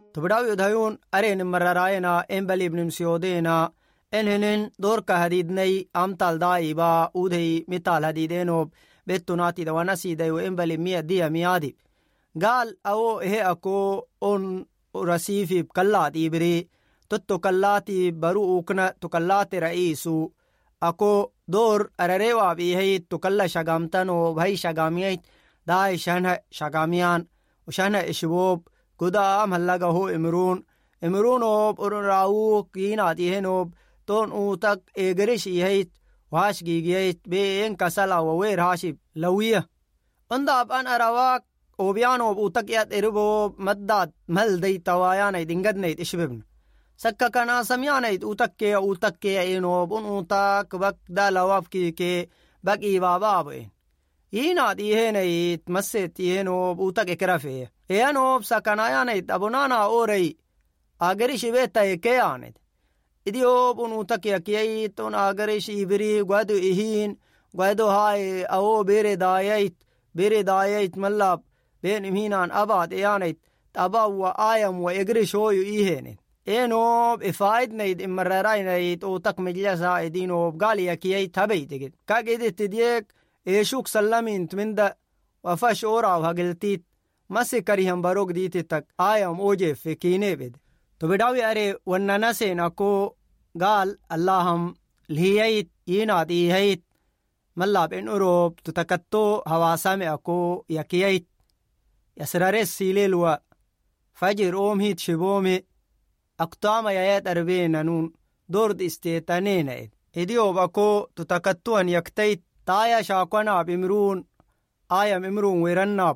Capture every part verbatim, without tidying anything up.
تبداوي دهيون أرين مرراينا إن بلي بنمسيودينا إنهن دور كهديدني أمتال دايبا ودهي مثال هديدينو بيتوناتي دوانا سيدايو إن بلي مية دي ميادي قال أو هي أكو أن رسيفي بكلاتي بري تتو كلاتي برو أكنا تكلاتي رئيسو أكو دور أرريوا بيهي تكلا شغامتانو بهي شغاميت داي شانها شغاميان وشانها إشبوب قدام هلقه إمرون إمرونوب أرون راو كينا ديهنوب تون أوتك إيغريش إيهيت وهاش جيجيت بين كسلا ووير هاشب لوية انداب أن أرواك وبيانوب أوتك يات إربوب مداد مل دي تواياني دنگد نيت إشببن سكا كنا سميانيت أوتك كي أوتك كي إينوب أن أوتك بك دا لواب كي كي بك إيباباب إين يينا ديهنيت مسيت إينوب أوتك إكرافيه إيانوب سكنايانيت أبنانا أوري أغريش بيتا يكيانيت إديوب أن أوتك يكييت أن أغريش إبري قوادو إهين قوادو هاي أو بيري دايت بيري دايت ملاب بين إمهينان أباد إيانيت تابا وآيام وإغريش هويو إيهينيت إينوب إفايد نيد إمرراي نيد أوتك مجلسا إدينوب قالي يكييت هبيتكت كاقيدت تديك إيشوك سلمين تمندا وفاش أورا وهاقلتيت ماسي كريهم باروك ديتتك آيام أوجي في كيني بد تبداوي أري وننسي نكو قال اللهم لهيت يناد إيهيت ملاب إن أوروب تتكتو هواسامي أكو يكييت يسراريس سيليلوا فجر أومهيت شبومي أقطام يايات أربين نون دورد استيتانين إد إديوب أكو تتكتو أن يكتيت تايا شاكونا بمرون آيام إمرون ويرناب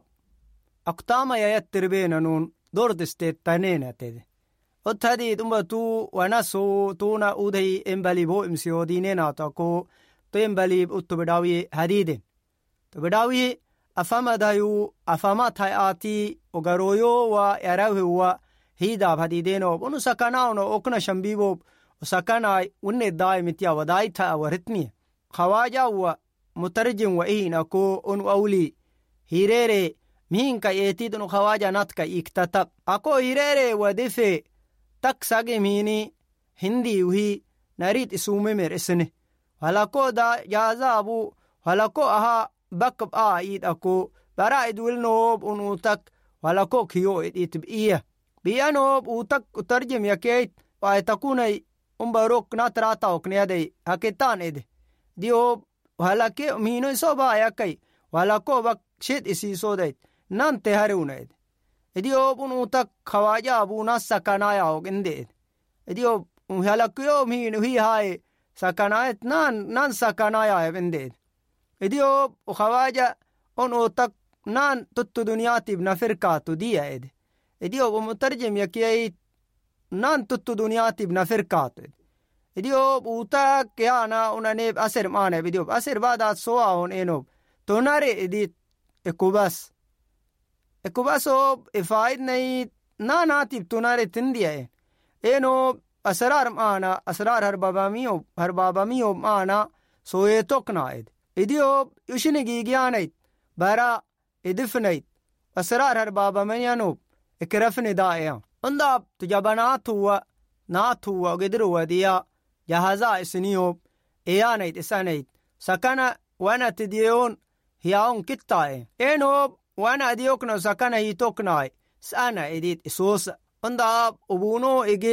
أقطام يايات تربين نون دورد استيتانين إد وتهديد أمبتو ونسو تونا أودهي إمباليبو إمسيودينينا تاكو تو إمباليب أتبداوي هديدين تبداوي أفما دايو أفما تاياتي وغرويو ويراوه هيداب هديدينو ونو سكناونو أكنا شمبيبوب وسكناي وني داي متيا وداي تا ورتني خواجا ومترجم وإيناكو أنو أولي هيريري مين كا يتيدنو خواجا ناتكا إكتتب أكو هيريري ودفي تك ساقي ميني هندي وهي نريد اسومي مير اسنه هلاكو دا جازابو هلاكو أها بكب آئيد أكو برائد ولنوب أنو تك هلاكو كيو إديت بإيه بيانوب وتك ترجم يكيت وآيتكوني أمبروك ناتراتا وكنيادي هكتان إده ديوب وهلاكي مينو يصوبا يكي وهلاكو بك شيد إسي سودايت نان تهارون إده ديوب ونوتك خواجا أبو ناس سكنايا وكنده ديوب وهلاكيو مينو هي هاي سكنايت نان نان سكنايا وكنده ديوب وخواجا ونوتك نان تتو دنياتي بنفركاتو ديا إده إديو ومترجم يكيت نان تتو دنياتي بنفركات إديو بوتاك يانا أنانيب أسر مانه بديو أسر بعد سوا هون إنوب توناري إديت إكوباس إكوباسوب إفايد نيت ناناتي توناري تنديه إنوب أسرار مانا أسرار هربابا ميوب هربابا ميوب مانا سويتوك نايد إديو يوشيني جيجيانيت برا إدفنيت أسرار هربابا ميانوب إكرفني دائما عندما تجابنات هو نات هو قدروا ديا جهازا إسنيوب إيانيت إسانيت سكنا وانا تديون هياون كتاي إنوب وانا أديوكنا سكنا هيتوكناي سانا إديت إسوس عندما أبونو إجي